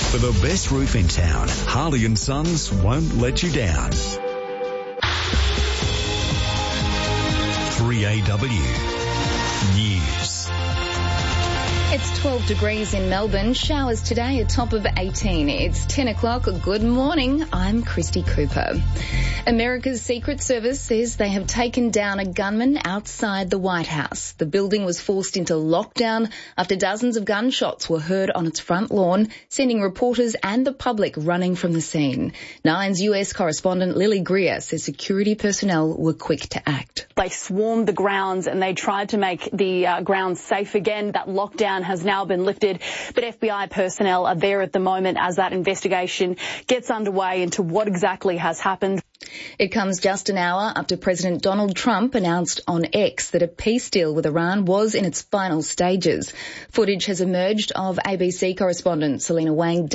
For the best roof in town, Harley & Sons won't let you down. 3AW News. It's 12 degrees in Melbourne. Showers today, a top of 18. It's 10 o'clock. Good morning. I'm Christy Cooper. America's Secret Service says they have taken down a gunman outside the White House. The building was forced into lockdown after dozens of gunshots were heard on its front lawn, sending reporters and the public running from the scene. Nine's US correspondent Lily Greer says security personnel were quick to act. They swarmed the grounds and they tried to make the grounds safe again. That lockdown has now been lifted, but FBI personnel are there at the moment as that investigation gets underway into what exactly has happened. It comes just an hour after President Donald Trump announced on X that a peace deal with Iran was in its final stages. Footage has emerged of ABC correspondent Selena Wang